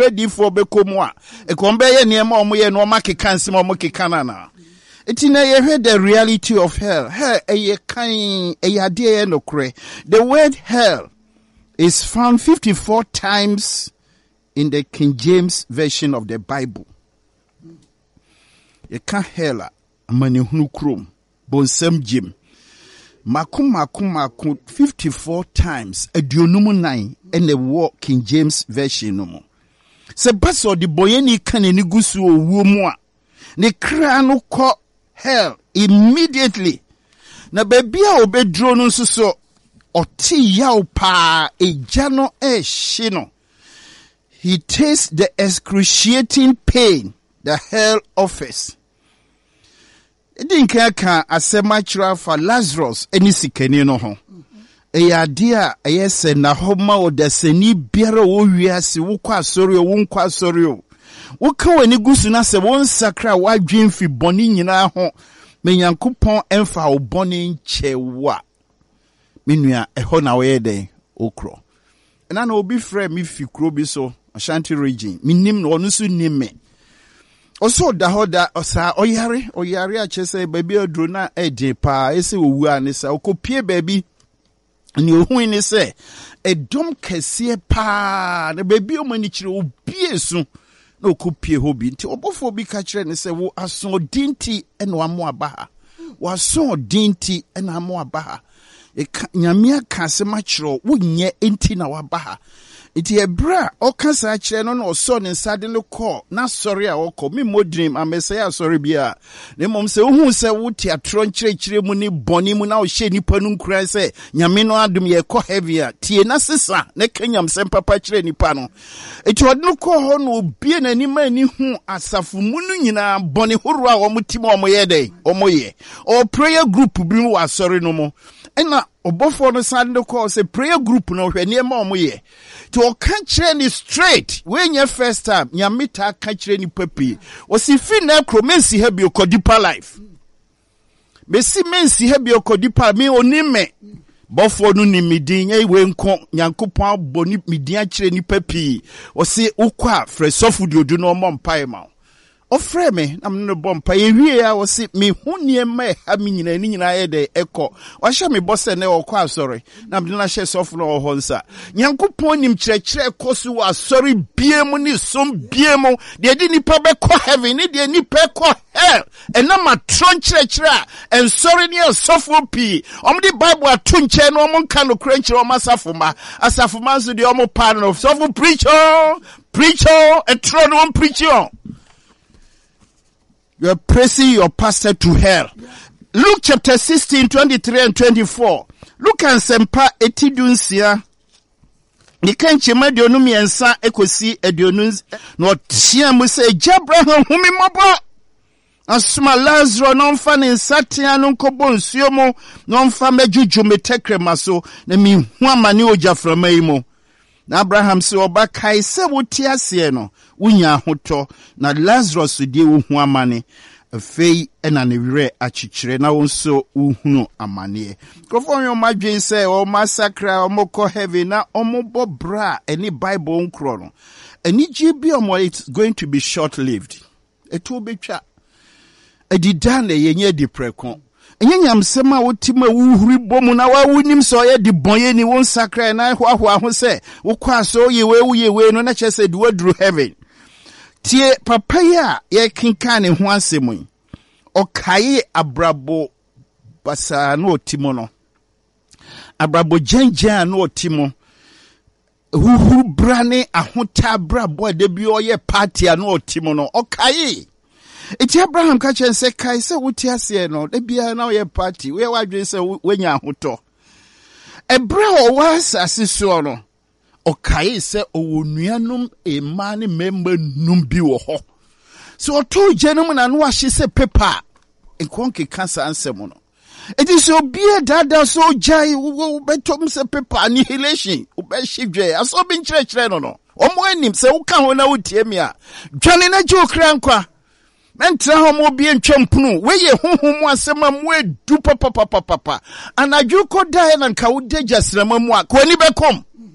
ready for bekomwa. E kombe ye niema omo ye no makeka nsem omo keka na. It in a heard the reality of hell. Hell a kind a idea no cray. The word hell is found 54 times in the King James version of the Bible. You can't hell mani hunu krum bonsam jim. Makum 54 times a duonumu 9 in the war King James version no more. Se baso di boyeni kaneni gusu o wuomwa. Ne kra no ko hell immediately. Na bebia obedro no so oti yaw pa ejano shino. He tastes the excruciating pain the hell offers. Idinka ka asema chira for Lazarus eni sikani no ho. Eya dia ayese na homa odasani biara wo wiase wo kwa asori wo nkwa asori o. Wo ka wani gusu na se won sakra wadwemfi boni nyina ho. Me Nyankopon emfa wo boni nchewa. Menua eho na we den okro. Na na obi frɛ me fi kro bi so Ashanti region. Minim no onu so nim me. Oso da hoda osa oyare a chese baby odro na eje pa ese owu ani sa okopie baby ni ohun ni se edom kese pa na baby o mani kire obie su na okopie hobi nti obofo bi ka kire ni se wo aso dinti eno amo abaha wo aso dinti eno amo abaha nyamia ka se ma kire wo nye enti na wabaha. Iti ebra okasa akire no no so ne sade no call na sorry a okọ me modrim amesaya sorry bia ne mom se ohun se wo ti atro nkire mu ni boni mu na o hye nipa nu nkura se nyame no adum ye kọ heavy a tie na sesa ne kanyam se papa kire nipa no iti wode no call ho no obie na ni ma ni hu asafu mu nu nyina boni horo a wo mutim o mo ye dey o mo ye o prayer group bi mu wa sorry no mo ena obofo no sade no call se prayer group no hwe ne ma o mo ye to country ni straight when your first time nyamita country ni papi o si fi na kro mensi ha bi okodipa life besi mensi ha bi okodipa me onime bofo no ni midin ye we nko Nyankopon boni midin a kire ni papi o si ukwa fresofu diodu no mo mpai ma o frɛ me na me no bompa ye wie ya o si me hunie ma ha me nyina ni nyina ye de ekɔ o hye me bose ne o kɔ asɔre na me na hye sɔfo no ho nsa Nyankopɔn nim kyerɛkyerɛ kɔso wa asɔre biemu ni som biemu de di nipa be kɔ heaven ni de nipa kɔ hell ɛna ma tron kyerɛkyerɛ ensɔre ni sɔfo pi ɔmo de bible ato nkyɛ no ɔmo nka no kura nkyerɛ ɔmo asafo ma so de ɔmo pa no sɔfo preacher etro no preacher. You are pressing your pastor to hell. Luke chapter 16, 23 and 24. Look and sempa etidunsia. Ni kanche madiono miensa ekosi edionus no tia mu se Abraham humi mobo. Asuma Lazarus no mfa ne nsatea no nkobo nsuo mu no mfa mejuju metekre maso na mi hu amane ojaframa yi mu. Na Abraham se oba kai se woti ase no unya hoto na Lazarus die wo hu amane afei ena ne were achichire na wonso uhunu amane krofon yo madwen se o massacre o moko heaven na o mobo bra any Bible nkro no ani gbe o it's going to be short lived eto betwa adida na yenye di preko enyanyam sema wotima wuhuri bomu na wawunim so ye di bonye ni won sacre na hwahwa ho se wo kwa so yewe no na chese di wadru heaven tie papa ya ye kinkan ne ho asemu okaye abrabo basa no otimo no abrabo jenja no otimo huhuru brane ahota abrabo de bi oye party no otimo no okaye iti Abraham ka chen se kai se wuti ase no de bia na oye party we wadwen se wenya ahoto ebra o was asiso no okaye se owonuanum ema ne member num bi wo ho so to jenum na no ahye se paper enkonke cancer ansem no iti so bia dada so jai wo betom se paper annihilation wo be hidwe aso bi nkyerɛkyerɛ no omo anim se wo ka ho na wotie mi a dwane na je okra nkwa mentra homo bi ntwampunu we ye honhom asema mu edu papa anadwo ko dai na nka wo degya srama mu a ko ni bekom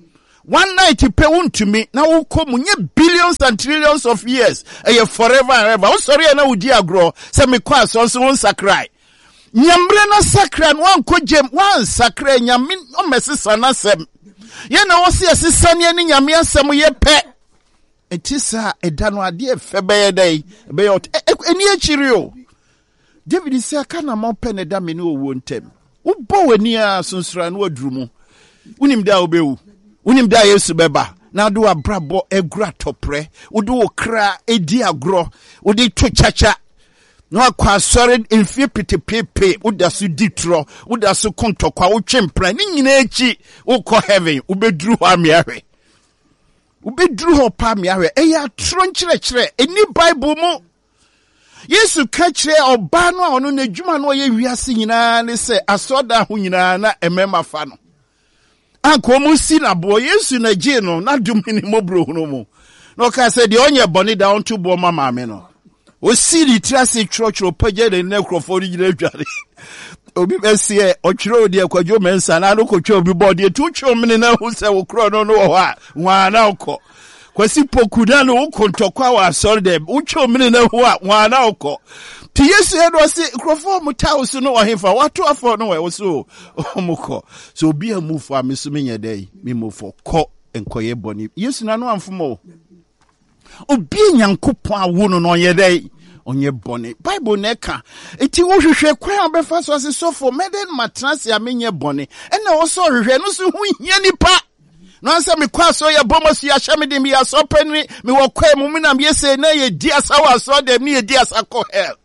One night you pay one to me. Now come billions and trillions of years. Forever and ever. Oh sorry, na udi agro. Say me kwa so won sakrai. Nyambre na sakra no anko jem wan sakra nyame o mesi sana sem. Ye na wo se asisane ne nyame asem ye pe. Etisa edano ade efebe ye dai. Be yot eni akiri o. David say aka na mo pe ne da me ne owo ntem. Wo bo wani a sunsura no adrumu. Unim da obewu. Unim da Yesu beba. Na do abrabo egura topre. Udo okra edi agro. Udi to chacha. No akwa sorry mfie petepepe. Uda su ditro. Uda su kontokwa. Uchempra. Ni nyina echi. Uko heaven. Ubedru ho amiawe. Ubedru ho pa amiawe. Eya tron chire. Eni Bible mu. Yesu ka chire oba no a ono na dwuma no ye wiase nyina ne se asoda ho nyina na emema fa no. Anko mu si na bo Yesu na je no na dumini mobro no mu. No ka se de onye boni da onto bo mama me no. O si litrase church page de necrophone nyina dware. Obi be se o twere odi akwadwo mensa na no ko twa obi body tu twomene na hu se wo kro no ho a nwa na uko. Kwasi pokuda no ukontokwa wa asori dem utwomene na hu a nwa na uko. Ti Yesu edo se krofo mutausu no ohemfa wato afọ no we so omuko so obi amufu ameso menye dai mimofo ko enkoye boni Yesu na no amfomo obi nyankopon awo no ye dai onye boni Bible neka eti wo hwehwe kwa obefa so ase sofo meden matrase amenye boni ena wo so hwehwe no so hu hia nipa no ansa me kwa so ya bomosu ya hyame mi ya so pani me wo kwa mu na me yese na ye di asa wa so dem ni ye di asa ko hell.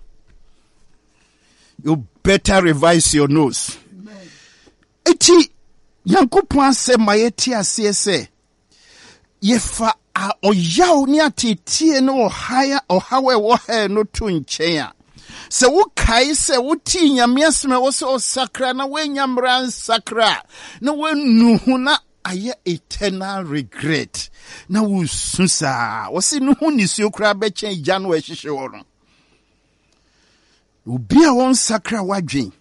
You better revise your nose. Eti Yankopon se mayeti asese yefa a oyaw ni atetie no ohaya ohawe wo he no to nchen a se wo kai se wo ti nyame aseme wo se osakra na wenyamra sakra na wenu na aye eternal regret na wo susa wo se no hu ni su okra be chen gya no ehihye wo no obi a won sakra wadwen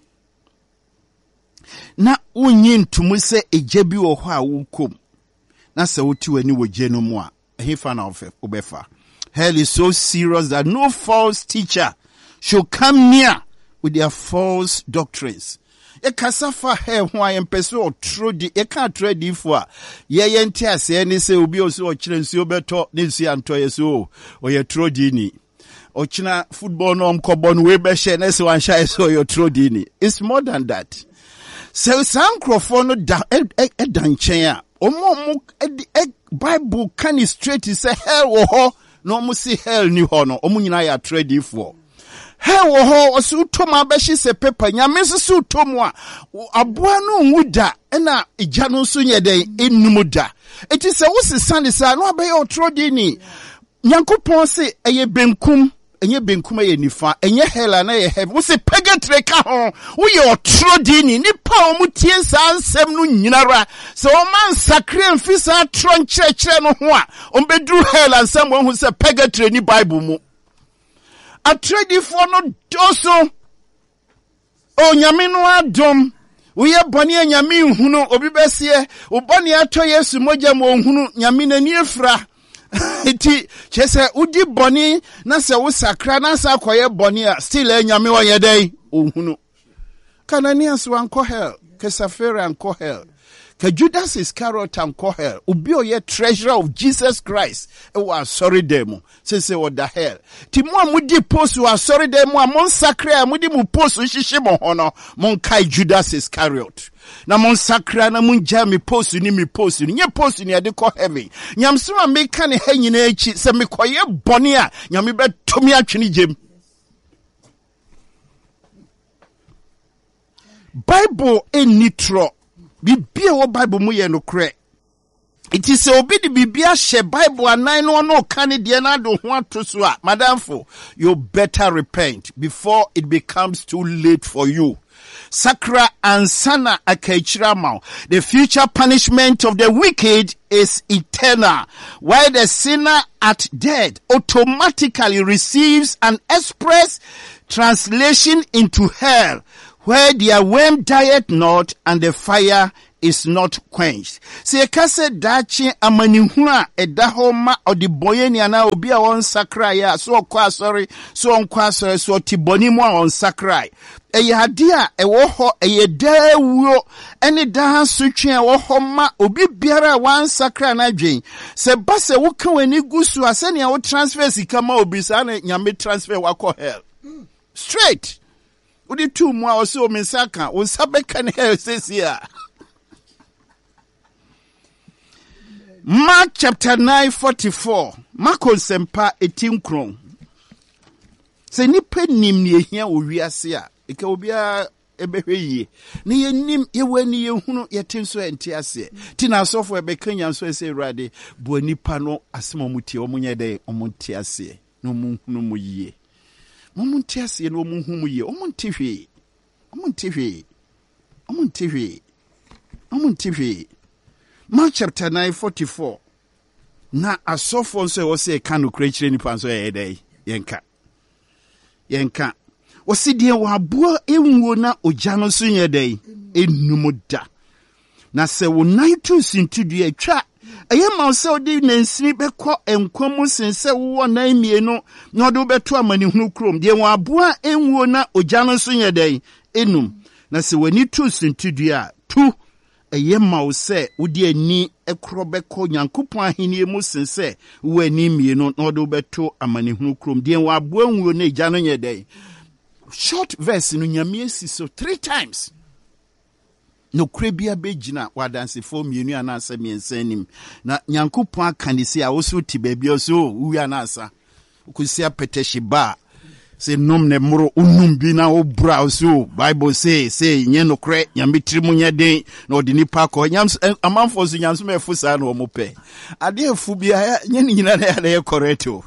na wonyi ntumu se eje bi wo ho a wokom na se woti wani woje no mu a ehefa na obefa. Hell is so serious that no false teacher should come near with their false doctrines. E kasafa he ho a yempeso otrodi e ka tradi fo a ye yente ase ni se obi o so o kire nsi obeto ne nsi anto ye so o ye trodi ni ochina football no mkobon we be share na se wan shy so your trodini. It's more than that. So sankrofo no da edanchen a omo Bible can straight say hell wo ho no mo see hell ni ho no omo nyina ya trade for hell wo ho osu toma be shi se paper nyame su tomu a aboa no nwuda na igya no so nyeden enum da eti se wo se sande sa no abe your trodini Nyankopon se eye benkum enye benkum ye nifa enye hela na ye heaven wo se purgatory ka ho wo ye otrodini nipa o mutie sa ansem no nyinara se o man sakre mfisa tron chire no ho a o bedru hell ansem wo hu se purgatory ni Bible mu atredi for no doso o nyame no adom wo ye boni nyame hunu obi besie wo boni ato Yesu moja mo hunu nyame na ni efra iti chese udi boni na se wo sakra na sa koye boni a still enyame wo yedai ohunu Kananias wanko hell ke Safira anko hell ke Judas Iscariot anko hell ubi oye treasurer of Jesus Christ e wa sorry demo se wo da hell ti mo amudi post wa sorry demo a mon sakra amudi mu post hihye mo hono mon kai Judas Iscariot na mon sakra na mun ja mi post ni nye post ni ade ko heaven nyamsoma me ka ne ha nyina echi se me koye bone a nyame be tomi atwene jem Bible enitro bibia wo Bible mu ye no kre it is obi di bibia she Bible anan no no ka ne de na do ho atoso a madamfo you better repent before it becomes too late for you. Sakra and sana akaichirama. The future punishment of the wicked is eternal, while the sinner at death automatically receives an express translation into hell, where their worm dieth not and the fire is not quenched. Se kase dachi amanihuna edahoma odiboyeni ana obi a won sakra ya so okwa sorry so onkwa sorry so tiboni mu a on sakra eye ade a ewo ho eye dawuo ene da sotwe ewo ho ma obi biara wan sakra na dwen se base wo kan wani gusu asene wo transfer sika ma obi sa na nyame transfer wako hell straight udi tu mu a o se o mensaka wo sabeka ne hell sesia. Mark chapter 9:44. Marko sempa etinkron. Se nipa nim ne ehia owiase a eka obia ebehwe yie. Ne yenim yewani yehunu yetenso ente ase. Ti na asofo ebekanya so ese Awurade bo nipa no asem omutie omunye de omuntie ase. No munhunu mu yie. Momuntie ase no munhu mu yie. Omuntie hwe. Omuntie hwe. Omuntie hwe. Omuntie hwe. Mark chapter 9:44. Na asofo nso wo se ka no krechire nipa nso yedai yenka wo se die wo aboa enwo na ogya no so yedai enumuda na se wo nan tu sintudu atwa eye ma se odi nansini bekọ enkwam sense wo nan mienu na odi beto amanihunu krom die wo aboa enwo na ogya no so yedai enum na se wani tu sintudu a tu eye ma wo se odi ani ekrobeko nyankopon ahenie mu sense wo ani mienu na odi beto amanihunu krom die wo aboa enwo na ogya no yedai. Short verse no nyame si so 3 times. No krebia begina wadanse fo mienu anasa miensanim na nyankopon akanisi a wo so ti baabi so wi anasa ukusia peteshi ba se nom ne moro unum bi na wo bra so Bible say nye no kre nyame tirimu nye den na odi nipa ko nyams amanfo so nyams me fu sa na wo mope ade afu bia nye ni nyina na ya correct o.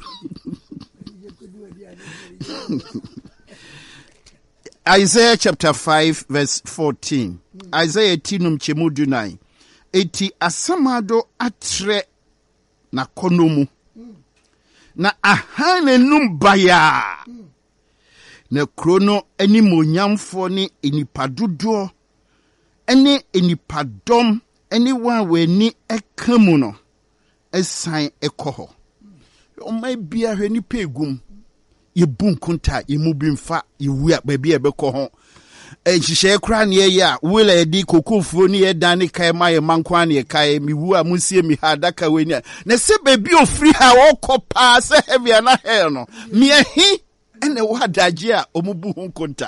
Isaiah chapter 5 verse 14. Isaiah tinum chemudu 9. Eti asamado atre na konomu. Na ahane numbaya. Na krono eni monyamfo ni enipadodo. Eni enipadom. Eni wawe ni ekamuno. Esan ekoho. Omai biya hwe ni pegum. Ye bunkunta ye mubimfa ye wia baby ebeko ho ehihye kra ne ye a wila edi kokofuo ne ye dan ne kai ma ye mankwa ne kai mi wu a munsie mi ha daka weni na se baby ofri ha okopa se heavy na hell no mi ehi ene wa daje a omubu hunkunta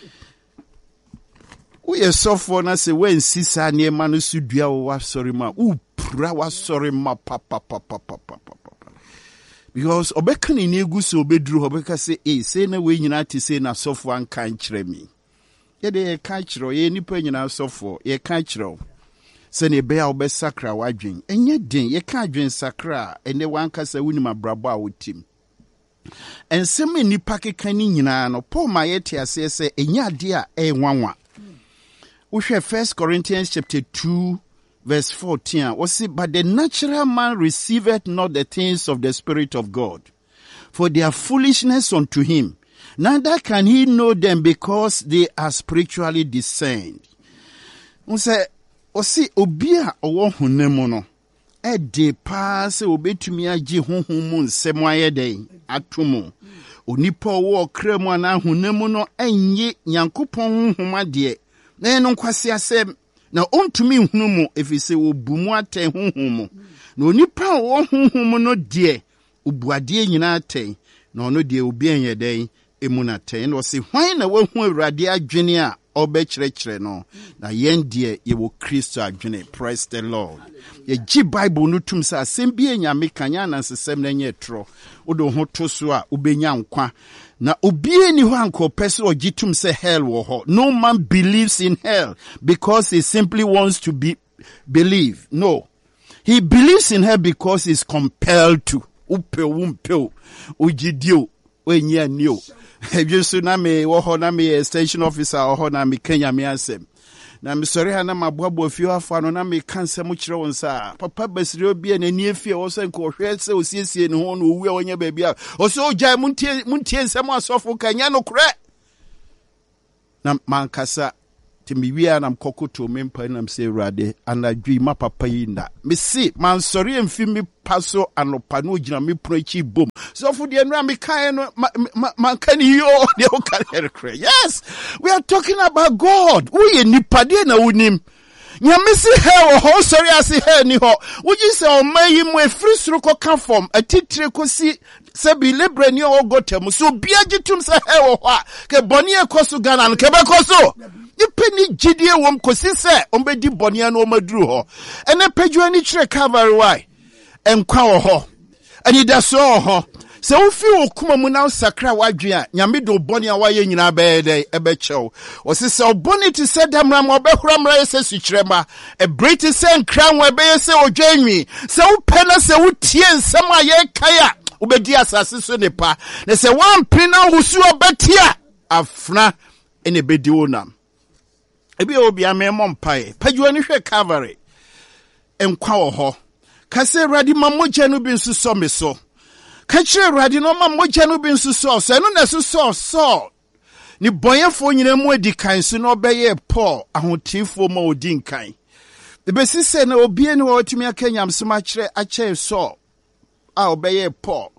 wo ye sofo na se wen sisa ne ma no sudua wo wa sorry ma upra wa sorry ma papa. Because obekani ni egusi obedru obeka say na we nyina ti say na sofo an kan kire mi ye de kan kire ye nipa nyina sofo ye kan kire se ne be a obesakra wadwen enye den ye kan adwen sakra ene wan kasa wuni mabrabo a wotim ensem nipa kekan ni nyina no Paul ma ye ti ase se enye ade a enwanwa wo hwe 1 Corinthians chapter 2 verse 14, was it, but the natural man receiveth not the things of the Spirit of God, for they are foolishness unto him. Neither can he know them because they are spiritually discerned. Say, obia owo hunemu no, de pass obetumi agi honhom nsem ayede atomo. Onipa owo kremu ana hunemu no enye nyankopon honhom ade. Na eno kwase asem na ontumi nhunu mu efise obumu ate honhom na onipa wo honhom no de obuade nyina ate na ono de obi enyeden emunate na osi hwan na wahu Awurade adwene a obekyerekere no na yen de ye wo Kristo adwene. Praise the Lord. Ye gi Bible no tum sa asem bi enyame kanya na nsesem na nye tro odo ho to so a obenya nkwa na obie ni ho anko pese ogitum se hell wo ho. No man believes in hell because he simply wants to believe. No, he believes in hell because he's compelled to. Upe ujidio wenye niyo. Ebiso na me wo ho na me extension officer ho na me Kenya me asem. Na me sori ha na maboabo afio afa no na me kanse mu kire won sa papa basiri obi na ni afie wo so nko hwe se osiesie ne ho no owu a wonya ba bia o so ogya muntie nsem asofo kanya no kure na mankasa Timiwia na mkoko to mempa na mse Awurade anadwi ma papa yi nda. Me si mansori emfi mi paso anopa no gina me prochi bom. So for the enra me kan no man kan yo de o kan. Yes, we are talking about God. Uye nipade na unim. Nyamisi he ho sorry asi he ni ho. Wuji se o mayi mu efri suru ko kan form atitire ko si se bi lebre ni o gotem so bia gitum se he ho a ke boni e koso Ghana no ke be koso. Yipeni jidie wom kosi se ombedi boni no maduru ho. Ene pedwo ani kire Calvary why enkwa wo ho. Ani da so ho. Se wo fi okuma mu na sakra wadwe a nyame do boni a waye nyina be dey ebe chew o se se oboni ti se damra ma obehura mra yese sukrema e briti se nkran we be yese odwanwi se wo pena se wo tie nsam a ye kaya obedi asase so nepa ne se wan pina husu obetia afna ene bedi wonam ebi obi amemo mpae padwo ni hwe Calvary enkwa wo ho kase radi mamogya no bi nso so me so kachire radi no ma mogya no bi nso so eno na so ni boyefo nyina mu adi kan so no beye Paul ahotifo ma odi nkan ebesi se na obi eni wo tumi akanyam sema kire ache so a obeye Paul.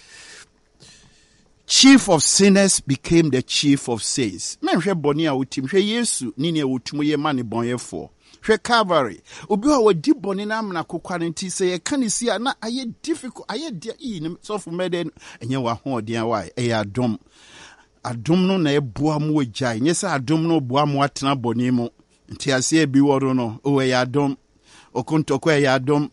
Chief of sinners became the chief of saints. Menhwe boni a utim hwe Yesu ni ne wotumu ye mane boyefo hwe Calvary obi wa wadi boni na amna kokwa nti se ye kanisi a na aye difficult aye dia ni so for meden enye wa ho odian wa e adom no na eboa mu ogya nye se adom no boa mu atena boni mu nti ase e bi woro no o e adom okontoko e adom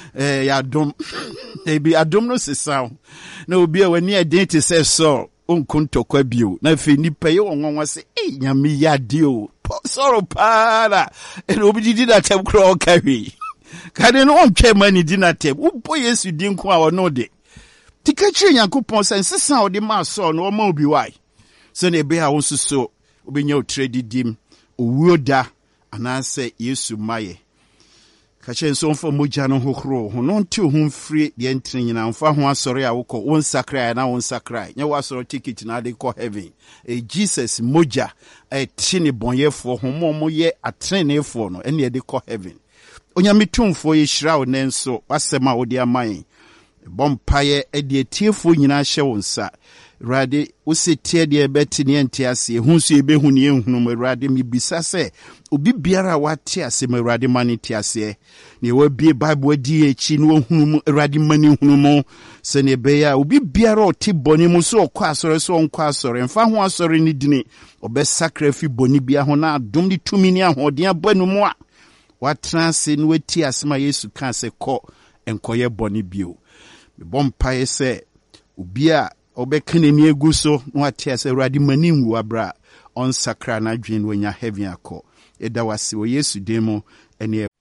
e bi adom no sesaw na obi a wani identity se so onkontoko bio na fe nipa ye wonwa se nyame yade o sorrow para and obi did that tem crawl carry kade no ontwe mani di na tem upo Yesu di nko a wono de tikachire Yakobon sense san odi ma so no ma obi wai so na ebe a wonso so obenya otredi dim owuoda anase Yesu maye kache so mfa mogya no hohoro ho no nti ho mfiri de entene nyina mfa ho asore a wokọ won sakra na won sakra nya wasoro ticket na de kọ heaven Jesus mogya tini bonyefo ho mo ye atrenefo no ene de kọ heaven onyamitumfo ye hyira wo nenso wasema wo de aman bompaye de tiefo nyina hye wo nsa Rade usetie de beti ne entiase hunsu ebehu ne ehunu Rade mibisa se obi biara wate ase Rade mani tiase ne wabie Bible adi echi ne ohunu Rade mani hunu mo se ne beya obi biara oti boni mu so okọ asore so onko asore mfa ho asore ni dini obe sacrifice boni bia ho na adom ni tumi ni ahoden abanu mu a watranse ne wati asema Yesu kan se kọ enkoye boni bio me bompaye se obi a obekene ni egu so no atia se Awurade mani nwu abra on sakra na dwen wanya heaven akọ eda wase o Yesu demo ene